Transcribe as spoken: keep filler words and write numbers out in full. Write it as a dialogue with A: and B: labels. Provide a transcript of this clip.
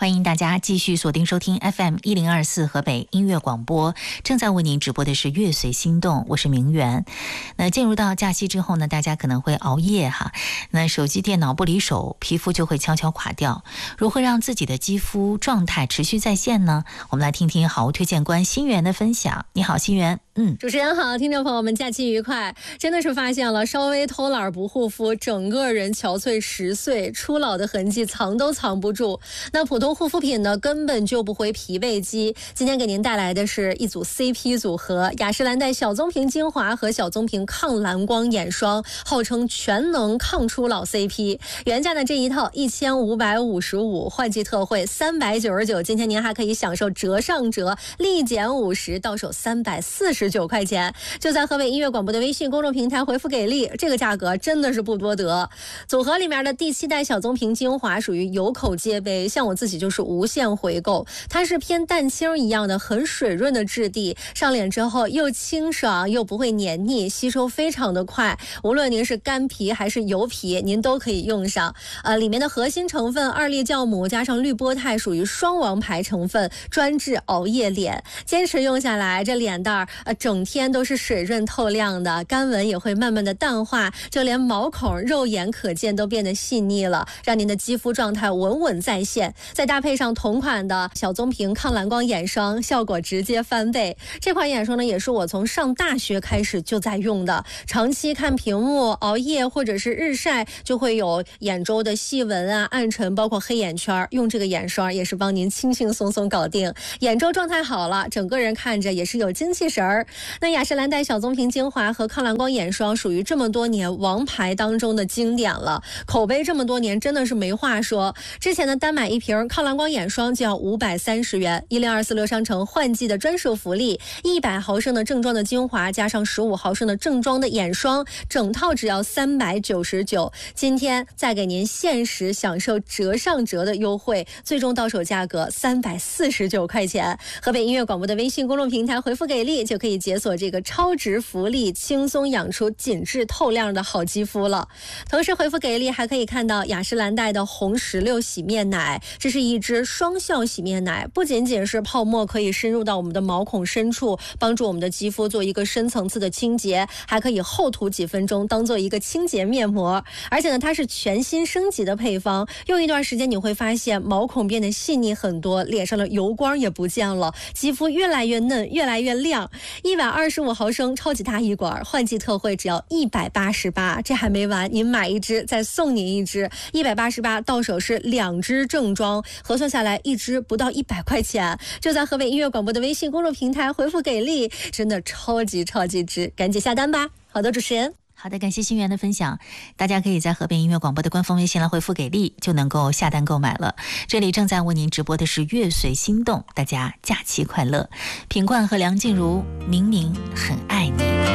A: 欢迎大家继续锁定收听 F M 一零二四河北音乐广播，正在为您直播的是乐随心动，我是明媛。那进入到假期之后呢，大家可能会熬夜哈，那手机电脑不离手，皮肤就会悄悄垮掉。如何让自己的肌肤状态持续在线呢？我们来听听好物推荐官心源的分享。你好，心源。嗯，
B: 主持人好，听众朋友们，假期愉快。真的是发现了，稍微偷懒不护肤，整个人憔悴十岁，初老的痕迹藏都藏不住。那普通护肤品呢，根本救不回疲惫肌。今天给您带来的是一组 C P 组合，雅诗兰黛小棕瓶精华和小棕瓶抗蓝光眼霜，号称全能抗初老 C P。原价的这一套一千五百五十五，换季特惠三百九十九，今天您还可以享受折上折，立减五十，到手三百四十九块钱。就在河北音乐广播的微信公众平台回复给力，这个价格真的是不多得。组合里面的第七代小棕瓶精华属于有口皆碑，像我自己就是无限回购。它是偏蛋清一样的很水润的质地，上脸之后又清爽又不会黏腻，吸收非常的快。无论您是干皮还是油皮，您都可以用上。呃，里面的核心成分二裂酵母加上绿波肽属于双王牌成分，专治熬夜脸。坚持用下来，这脸蛋儿呃整天都是水润透亮的，干纹也会慢慢的淡化，就连毛孔肉眼可见都变得细腻了，让您的肌肤状态稳稳在线。再搭配上同款的小棕瓶抗蓝光眼霜，效果直接翻倍。这款眼霜呢，也是我从上大学开始就在用的，长期看屏幕、熬夜或者是日晒，就会有眼周的细纹啊、暗沉，包括黑眼圈，用这个眼霜也是帮您轻轻松松搞定。眼周状态好了，整个人看着也是有精气神儿。那雅诗兰黛小棕瓶精华和抗蓝光眼霜属于这么多年王牌当中的经典了，口碑这么多年真的是没话说。之前的单买一瓶抗蓝光眼霜就要五百三十元，一零二四六商城换季的专属福利，一百毫升的正装的精华加上十五毫升的正装的眼霜，整套只要三百九十九。今天再给您限时享受折上折的优惠，最终到手价格三百四十九块钱。河北音乐广播的微信公众平台回复给力，就可以解锁这个超值福利，轻松养出紧致透亮的好肌肤了。同时回复给力还可以看到雅诗兰黛的红石榴洗面奶，这是一支双效洗面奶，不仅仅是泡沫可以深入到我们的毛孔深处，帮助我们的肌肤做一个深层次的清洁，还可以后涂几分钟当做一个清洁面膜。而且呢，它是全新升级的配方，用一段时间你会发现毛孔变得细腻很多，脸上的油光也不见了，肌肤越来越嫩，越来越亮。一百二十五毫升超级大一管，换季特惠只要一百八十八，这还没完，您买一支再送您一支，一百八十八到手是两支正装，核算下来一支不到一百块钱。就在河北音乐广播的微信公众平台回复给力，真的超级超级值，赶紧下单吧。好的，主持人。
A: 好的，感谢心源的分享。大家可以在河北音乐广播的官方微信来回复给力，就能够下单购买了。这里正在为您直播的是乐随心动，大家假期快乐。品冠和梁静茹，明明很爱你。